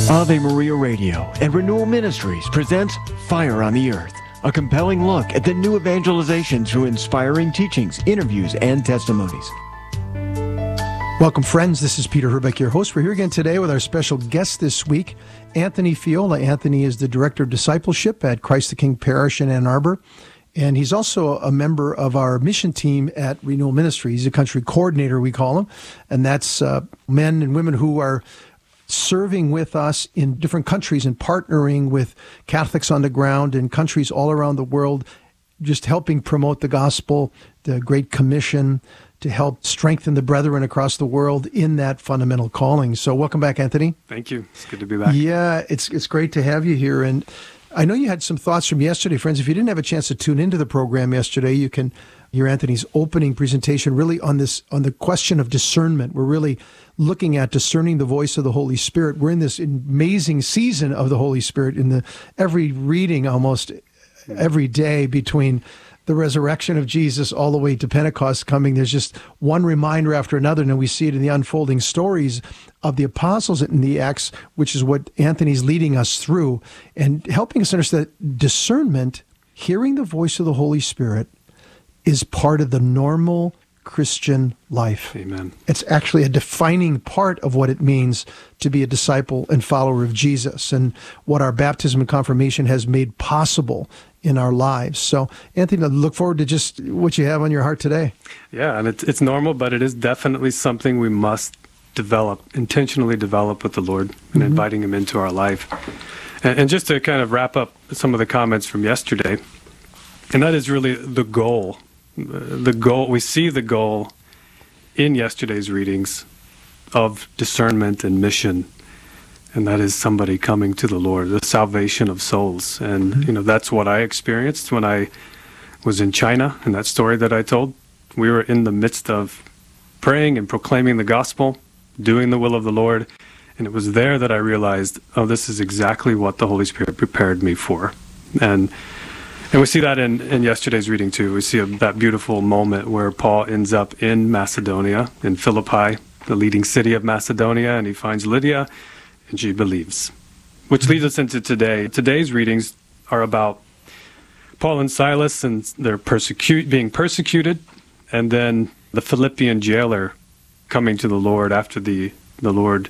Ave Maria Radio and Renewal Ministries presents Fire on the Earth, a compelling look at the new evangelization through inspiring teachings, interviews, and testimonies. Welcome, friends. This is Peter Herbeck, your host. We're here again today with our special guest this week, Anthony Fiola. Anthony is the Director of Discipleship at Christ the King Parish in Ann Arbor, and he's also a member of our mission team at Renewal Ministries. He's a country coordinator, we call him, and that's men and women who are serving with us in different countries and partnering with Catholics on the ground in countries all around the world, just helping promote the gospel, the Great Commission, to help strengthen the brethren across the world in that fundamental calling. So welcome back, Anthony. Thank you. It's good to be back. Yeah, it's great to have you here. And I know you had some thoughts from yesterday, friends. If you didn't have a chance to tune into the program yesterday, you can hear Anthony's opening presentation really on the question of discernment. We're really looking at discerning the voice of the Holy Spirit. We're in this amazing season of the Holy Spirit in every reading almost every day between the resurrection of Jesus all the way to Pentecost coming. There's just one reminder after another, and we see it in the unfolding stories of the apostles in the Acts, which is what Anthony's leading us through and helping us understand that discernment, hearing the voice of the Holy Spirit, is part of the normal Christian life. Amen. It's actually a defining part of what it means to be a disciple and follower of Jesus and what our baptism and confirmation has made possible in our lives. So, Anthony, I look forward to just what you have on your heart today. Yeah, and it's normal, but it is definitely something we must intentionally develop with the Lord and inviting Him into our life. And just to kind of wrap up some of the comments from yesterday, and that is really the goal. We see the goal in yesterday's readings of discernment and mission, and that is somebody coming to the Lord, the salvation of souls. And that's what I experienced when I was in China, in that story that I told. We were in the midst of praying and proclaiming the gospel, doing the will of the Lord, and it was there that I realized, oh, this is exactly what the Holy Spirit prepared me for. And we see that in yesterday's reading too. We see that beautiful moment where Paul ends up in Macedonia, in Philippi, the leading city of Macedonia, and he finds Lydia, and she believes. Which leads us into today. Today's readings are about Paul and Silas and their being persecuted, and then the Philippian jailer coming to the Lord after the Lord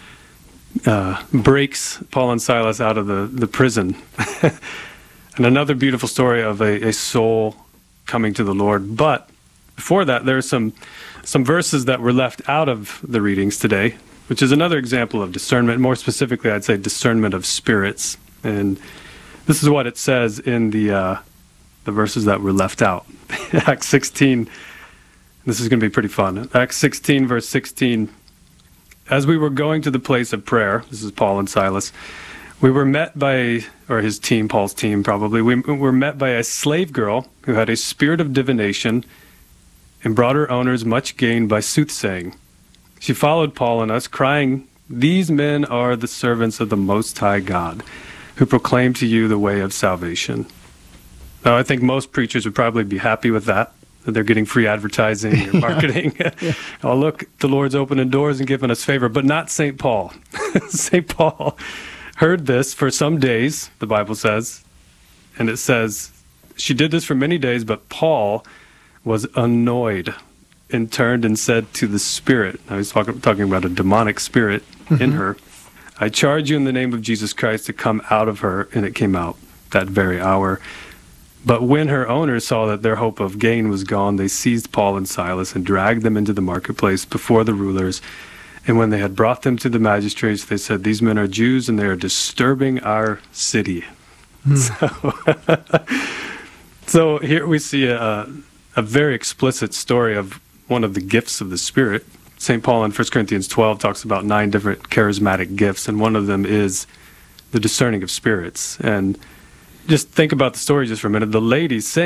breaks Paul and Silas out of the prison. And another beautiful story of a soul coming to the Lord. But before that, there are some verses that were left out of the readings today, which is another example of discernment. More specifically, I'd say discernment of spirits. And this is what it says in the verses that were left out. Acts 16, this is going to be pretty fun. Acts 16, verse 16, as we were going to the place of prayer, this is Paul and Silas, we were met by, or his team, Paul's team probably, we were met by a slave girl who had a spirit of divination and brought her owners much gain by soothsaying. She followed Paul and us, crying, "These men are the servants of the Most High God, who proclaim to you the way of salvation." Now, I think most preachers would probably be happy with that they're getting free advertising or marketing. Yeah. Oh, look, the Lord's opening doors and giving us favor, but not St. Paul. St. Paul heard this for some days, the Bible says, and it says, she did this for many days, but Paul was annoyed and turned and said to the spirit, now he's talking about a demonic spirit in her, "I charge you in the name of Jesus Christ to come out of her," and it came out that very hour. But when her owners saw that their hope of gain was gone, they seized Paul and Silas and dragged them into the marketplace before the rulers. And when they had brought them to the magistrates, they said, "These men are Jews, and they are disturbing our city." So here we see a very explicit story of one of the gifts of the Spirit. St. Paul in 1 Corinthians 12 talks about 9 different charismatic gifts, and one of them is the discerning of spirits. And just think about the story just for a minute. The lady saying,